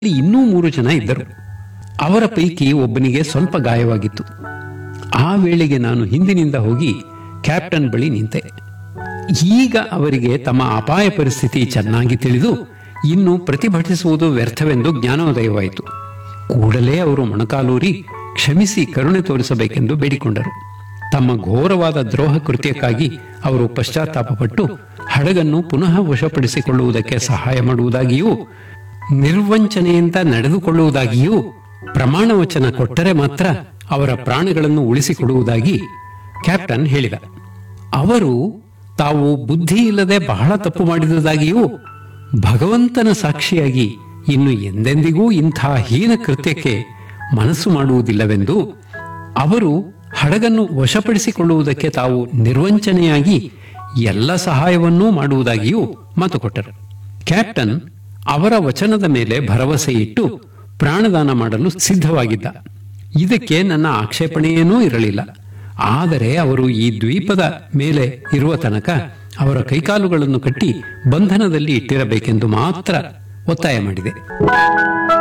ಇನ್ನೂ 3 ಜನ ಇದ್ದರು. ಅವರ ಪೈಕಿ ಒಬ್ಬನಿಗೆ ಸ್ವಲ್ಪ ಗಾಯವಾಗಿತ್ತು. ಆ ವೇಳೆಗೆ ನಾನು ಹಿಂದಿನಿಂದ ಹೋಗಿ ಕ್ಯಾಪ್ಟನ್ ಬಳಿ ನಿಂತೆ. ಈಗ ಅವರಿಗೆ ತಮ್ಮ ಅಪಾಯ ಪರಿಸ್ಥಿತಿ ಚೆನ್ನಾಗಿ ತಿಳಿದು ಇನ್ನು ಪ್ರತಿಭಟಿಸುವುದು ವ್ಯರ್ಥವೆಂದು ಜ್ಞಾನೋದಯವಾಯಿತು. ಕೂಡಲೇ ಅವರು ಮೊಣಕಾಲೂರಿ ಕ್ಷಮಿಸಿ ಕರುಣೆ ತೋರಿಸಬೇಕೆಂದು ಬೇಡಿಕೊಂಡರು. ತಮ್ಮ ಘೋರವಾದ ದ್ರೋಹ ಕೃತ್ಯಕ್ಕಾಗಿ ಅವರು ಪಶ್ಚಾತ್ತಾಪಪಟ್ಟು ಹಡಗನ್ನು ಪುನಃ ವಶಪಡಿಸಿಕೊಳ್ಳುವುದಕ್ಕೆ ಸಹಾಯ ಮಾಡುವುದಾಗಿಯೂ ನಿರ್ವಂಚನೆಯಿಂದ ನಡೆದುಕೊಳ್ಳುವುದಾಗಿಯೂ ಪ್ರಮಾಣ ವಚನ ಕೊಟ್ಟರೆ ಮಾತ್ರ ಅವರ ಪ್ರಾಣಗಳನ್ನು ಉಳಿಸಿಕೊಡುವುದಾಗಿ ಕ್ಯಾಪ್ಟನ್ ಹೇಳಿದ. ಅವರು ತಾವು ಬುದ್ಧಿ ಇಲ್ಲದೆ ಬಹಳ ತಪ್ಪು ಮಾಡಿದುದಾಗಿಯೂ ಭಗವಂತನ ಸಾಕ್ಷಿಯಾಗಿ ಇನ್ನು ಎಂದೆಂದಿಗೂ ಇಂಥ ಹೀನ ಕೃತ್ಯಕ್ಕೆ ಮನಸ್ಸು ಮಾಡುವುದಿಲ್ಲವೆಂದು, ಅವರು ಹಡಗನ್ನು ವಶಪಡಿಸಿಕೊಳ್ಳುವುದಕ್ಕೆ ತಾವು ನಿರ್ವಂಚನೆಯಾಗಿ ಎಲ್ಲ ಸಹಾಯವನ್ನೂ ಮಾಡುವುದಾಗಿಯೂ ಮಾತು ಕೊಟ್ಟರು. ಕ್ಯಾಪ್ಟನ್ ಅವರ ವಚನದ ಮೇಲೆ ಭರವಸೆ ಇಟ್ಟು ಪ್ರಾಣದಾನ ಮಾಡಲು ಸಿದ್ಧವಾಗಿದ್ದ. ಇದಕ್ಕೆ ನನ್ನ ಆಕ್ಷೇಪಣೆಯೇನೂ ಇರಲಿಲ್ಲ. ಆದರೆ ಅವರು ಈ ದ್ವೀಪದ ಮೇಲೆ ಇರುವ ತನಕ ಅವರ ಕೈಕಾಲುಗಳನ್ನು ಕಟ್ಟಿ ಬಂಧನದಲ್ಲಿ ಇಟ್ಟಿರಬೇಕೆಂದು ಮಾತ್ರ ಒತ್ತಾಯ ಮಾಡಿದೆ.